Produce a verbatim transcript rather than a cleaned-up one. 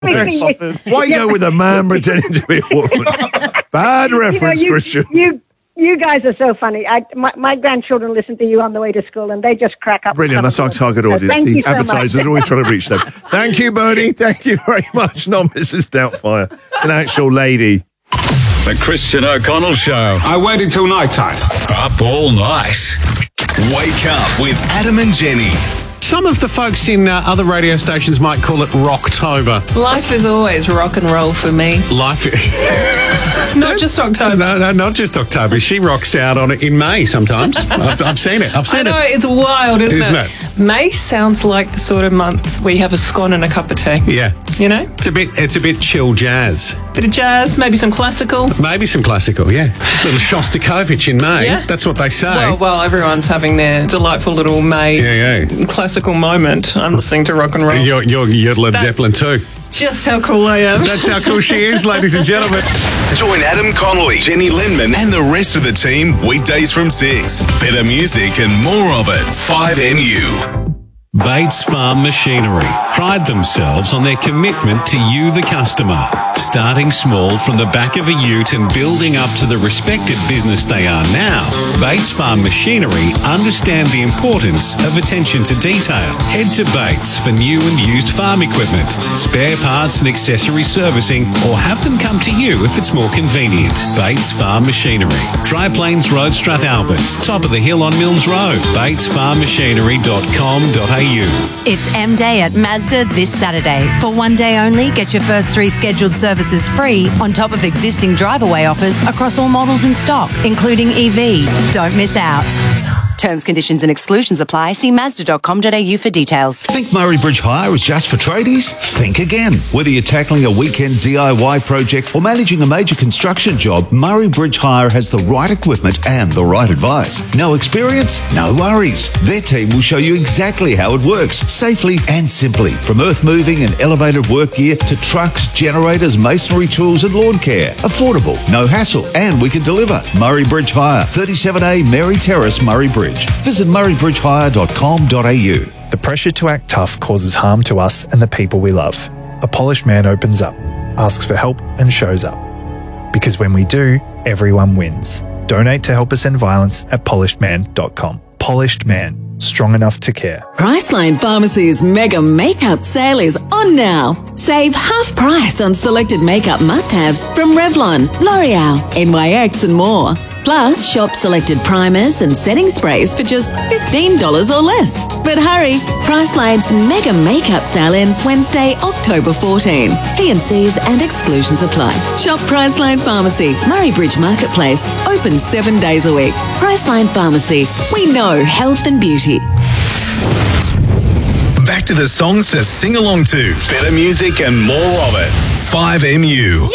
Why go with a man pretending to be a woman? Bad reference, you know, you, Christian. You, you guys are so funny. I, my, my grandchildren listen to you on the way to school, and they just crack up. Brilliant. That's our target audience. Thank you so Advertisers much. are always trying to reach them. Thank you, Bernie. Thank you very much. Not Missus Doubtfire, an actual lady. The Christian O'Connell Show. I waited till night time. Up all night. Wake up with Adam and Jenny. Some of the folks in uh, other radio stations might call it Rocktober. Life is always rock and roll for me. Life... Not just October. No, no, not just October. She rocks out on it in May sometimes. I've, I've seen it. I've seen I know, it. it's wild, isn't, Isn't it? it? May sounds like the sort of month where you have a scone and a cup of tea. Yeah. You know? It's a bit It's a bit chill jazz. Bit of jazz, maybe some classical. Maybe some classical, yeah. Little Shostakovich in May. Yeah. That's what they say. Well, well, everyone's having their delightful little May yeah, yeah. classical moment. I'm listening to rock and roll. You're, you're, you're Led That's Zeppelin too. Just how cool I am. That's how cool she is, ladies and gentlemen. Join Adam Connolly, Jenny Lindman, and the rest of the team weekdays from six. Better music and more of it. five M U. Bates Farm Machinery pride themselves on their commitment to you, the customer. Starting small from the back of a ute and building up to the respected business they are now, Bates Farm Machinery understand the importance of attention to detail. Head to Bates for new and used farm equipment, spare parts and accessory servicing, or have them come to you if it's more convenient. Bates Farm Machinery, Dry Plains Road, Strathalbyn, top of the hill on Mills Road, bates farm machinery dot com dot a u. It's M Day at Mazda this Saturday. For one day only, get your first three scheduled services free on top of existing drive-away offers across all models in stock, including E V. Don't miss out. Terms, conditions and exclusions apply. See mazda dot com dot a u for details. Think Murray Bridge Hire is just for tradies? Think again. Whether you're tackling a weekend D I Y project or managing a major construction job, Murray Bridge Hire has the right equipment and the right advice. No experience? No worries. Their team will show you exactly how it works, safely and simply. From earth moving and elevated work gear to trucks, generators, masonry tools and lawn care. Affordable, no hassle, and we can deliver. Murray Bridge Hire, thirty-seven A Mary Terrace, Murray Bridge. Visit murray bridge hire dot com dot a u. The pressure to act tough causes harm to us and the people we love. A polished man opens up, asks for help and shows up. Because when we do, everyone wins. Donate to help us end violence at polished man dot com. Polished Man. Strong enough to care. Priceline Pharmacy's mega makeup sale is on now. Save half price on selected makeup must-haves from Revlon, L'Oreal, N Y X and more. Plus, shop selected primers and setting sprays for just fifteen dollars or less. But hurry, Priceline's mega makeup sale ends Wednesday, October fourteenth. T and C's and exclusions apply. Shop Priceline Pharmacy, Murray Bridge Marketplace, open seven days a week. Priceline Pharmacy, we know health and beauty. Back to the songs to sing along to. Better music and more of it. five M U.